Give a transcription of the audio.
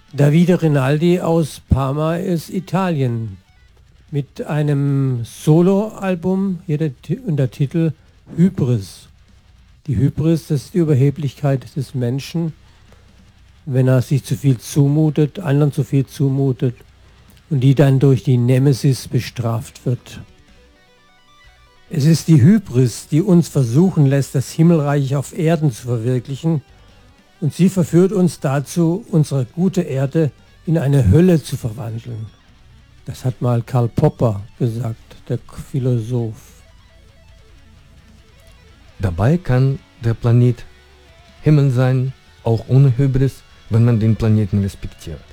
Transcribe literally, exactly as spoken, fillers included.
Davide Rinaldi aus Parma ist Italien mit einem Soloalbum, hier der, unter Titel Hybris. Die Hybris, das ist die Überheblichkeit des Menschen, wenn er sich zu viel zumutet, anderen zu viel zumutet und die dann durch die Nemesis bestraft wird. Es ist die Hybris, die uns versuchen lässt, das Himmelreich auf Erden zu verwirklichen, und sie verführt uns dazu, unsere gute Erde in eine Hölle zu verwandeln. Das hat mal Karl Popper gesagt, der Philosoph. Dabei kann der Planet Himmel sein, auch ohne Hybris, wenn man den Planeten respektiert.